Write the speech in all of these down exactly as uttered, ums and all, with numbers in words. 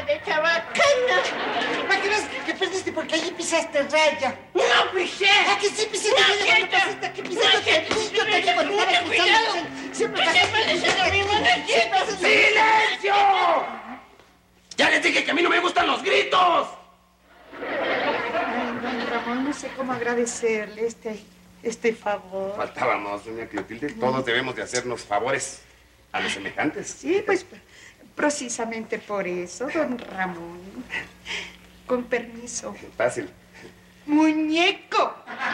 de chabacana. ¿Para qué ves que perdiste? Porque allí pisaste raya. ¡No pisé! ¿A que sí pisaste ¡No, raya cuando quieto! pasaste? ¿Qué pisaste? ¡No, quieto! Yo te digo, cuando estabas ¡Mucho cuidado! pisando, siempre ¡Que siempre dices lo mismo! ¡No, quieto! ¡Silencio! ¡Ya les dije que a mí no me gustan los gritos! Ay, don Ramón, no sé cómo agradecerle este, este favor. Faltábamos, doña Clotilde. Todos debemos de hacernos favores a los semejantes. Sí, pues precisamente por eso, don Ramón. Con permiso. Fácil. ¡Muñeco!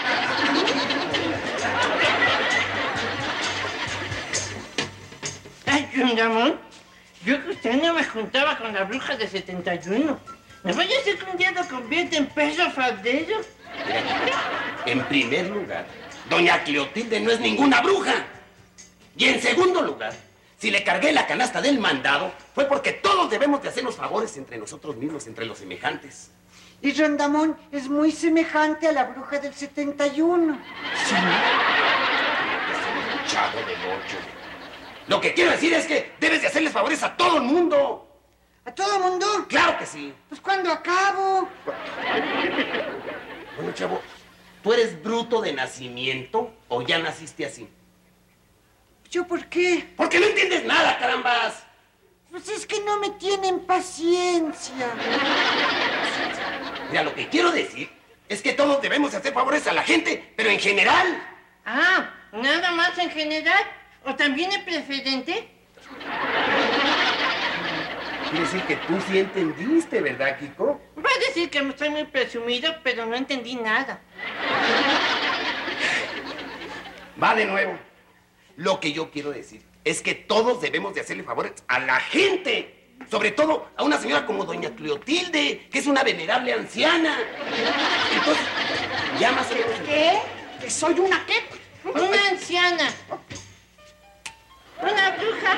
Ay, don Ramón, yo que usted no me juntaba con la bruja de setenta y uno. ¿Me vaya a ser que un día lo convierte en perro faldero? En primer lugar, doña Clotilde no es ninguna bruja. Y en segundo lugar, si le cargué la canasta del mandado, fue porque todos debemos de hacernos favores entre nosotros mismos, entre los semejantes. Y Rondamón es muy semejante a la bruja del setenta y uno. Sí. Es un chavo del ocho. Lo que quiero decir es que debes de hacerles favores a todo el mundo. ¿A todo mundo? ¡Claro que sí! Pues ¿cuándo acabo? Bueno, chavo, ¿tú eres bruto de nacimiento o ya naciste así? ¿Yo por qué? Porque no entiendes nada, carambas. Pues es que no me tienen paciencia. Mira, lo que quiero decir es que todos debemos hacer favores a la gente, pero en general. Ah, ¿nada más en general? ¿O también en preferente? Quiere decir que tú sí entendiste, ¿verdad, Kiko? Va a decir que estoy muy presumido, pero no entendí nada. Va de nuevo. Lo que yo quiero decir es que todos debemos de hacerle favores a la gente. Sobre todo a una señora como doña Clotilde, que es una venerable anciana. Entonces, ya más o menos... ¿Qué? ¿Que soy una qué? Una anciana. Una bruja.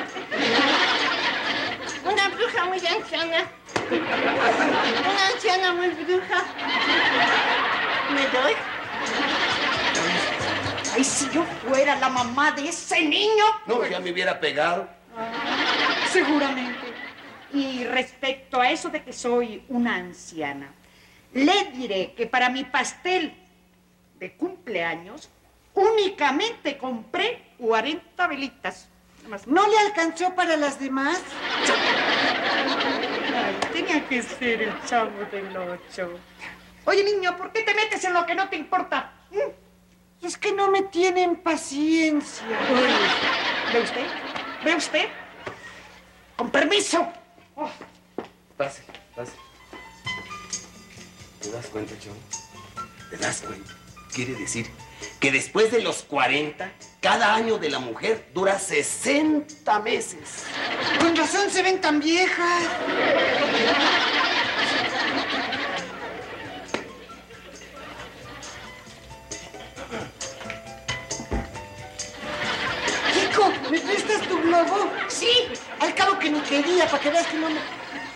Una bruja muy anciana. Una anciana muy bruja. ¿Me doy? Ay, si yo fuera la mamá de ese niño. No, ya me hubiera pegado. Seguramente. Y respecto a eso de que soy una anciana, le diré que para mi pastel de cumpleaños únicamente compré cuarenta velitas. ¿No le alcanzó para las demás? Ay, tenía que ser el chavo del ocho. Oye, niño, ¿por qué te metes en lo que no te importa? ¿Mm? Es que no me tienen paciencia. Uy, ¿ve usted? ¿Ve usted? Con permiso. Oh. Pase, pase. ¿Te das cuenta, chavo? ¿Te das cuenta? Quiere decir que después de los cuarenta, cada año de la mujer dura sesenta meses. Con razón se ven tan viejas. Kiko, ¿me prestas tu globo? Sí. Al cabo que ni quería, para que veas que no me...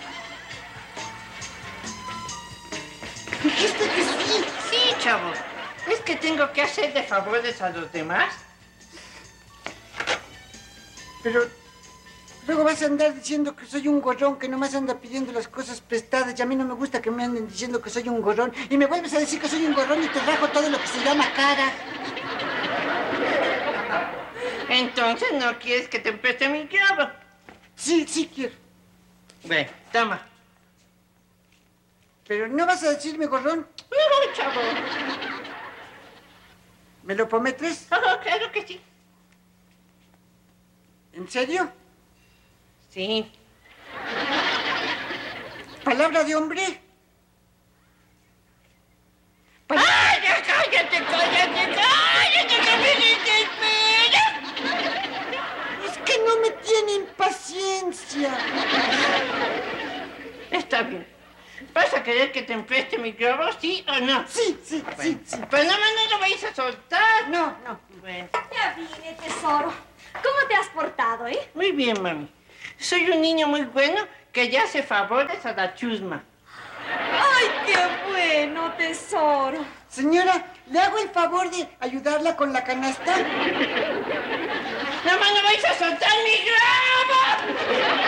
Dijiste que sí. Sí, chavo. ¿Es que tengo que hacer de favores a los demás? Pero luego vas a andar diciendo que soy un gorrón, que nomás anda pidiendo las cosas prestadas, y a mí no me gusta que me anden diciendo que soy un gorrón, y me vuelves a decir que soy un gorrón y te rajo todo lo que se llama cara. Entonces, ¿no quieres que te preste mi clavo? Sí, sí quiero. Ven, toma. Pero no vas a decirme gorrón. No, chavo. ¿Me lo prometes? Oh, claro que sí. ¿En serio? Sí. ¿Palabra de hombre? Pal- ¡Ay, ya cállate, cállate, cállate, que me desespera! Es que no me tienen paciencia. Está bien. ¿Vas a querer que te empreste mi globo, sí o no? Sí, sí, Bueno, sí, sí. pero nada más no lo vais a soltar. No, no. Bueno, Ya vine, tesoro. ¿Cómo te has portado, eh? muy bien, mami. Soy un niño muy bueno que ya hace favores a la chusma. ¡Ay, qué bueno, tesoro! Señora, ¿le hago el favor de ayudarla con la canasta? ¡Nada más no vais a soltar mi globo!